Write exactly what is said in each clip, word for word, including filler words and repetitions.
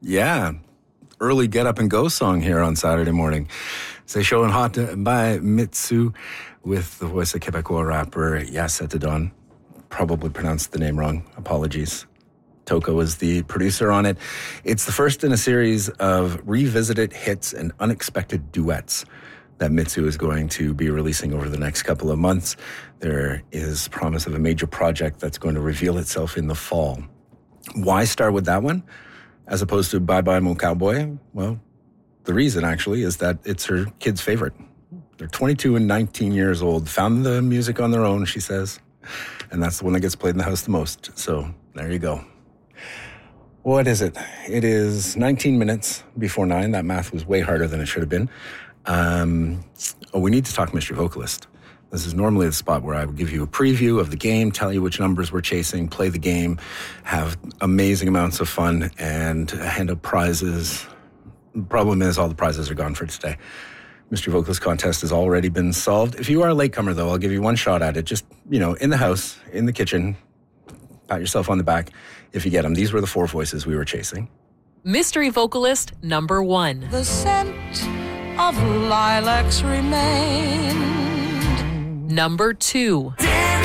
Yeah, early get up and go song here on Saturday morning. C'est chaud and hot by Mitsu with the voice of Quebecois rapper Yacetadon. Probably pronounced the name wrong. Apologies. Toko is the producer on it. It's the first in a series of revisited hits and unexpected duets that Mitsu is going to be releasing over the next couple of months. There is promise of a major project that's going to reveal itself in the fall. Why start with that one as opposed to Bye Bye Mo Cowboy? Well, the reason actually is that it's her kid's favorite. They're twenty-two and nineteen years old, found the music on their own, she says, and that's the one that gets played in the house the most. So there you go. What is it? It is nineteen minutes before nine. That math was way harder than it should have been. Um, oh, we need to talk Mystery Vocalist. This is normally the spot where I would give you a preview of the game, tell you which numbers we're chasing, play the game, have amazing amounts of fun, and hand out prizes. The problem is all the prizes are gone for today. Mystery Vocalist contest has already been solved. If you are a latecomer, though, I'll give you one shot at it. Just, you know, in the house, in the kitchen, pat yourself on the back if you get them. These were the four voices we were chasing. Mystery Vocalist number one. The scent of lilacs remained. Number two.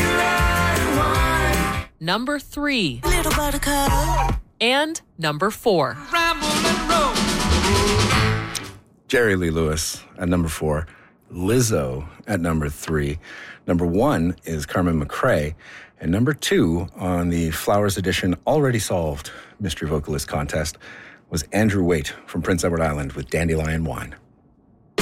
Number three. Little buttercup. And number four. Jerry Lee Lewis at number four. Lizzo at number three. Number one is Carmen McRae. And number two on the Flowers Edition already solved Mystery Vocalist contest was Andrew Waite from Prince Edward Island with Dandelion Wine.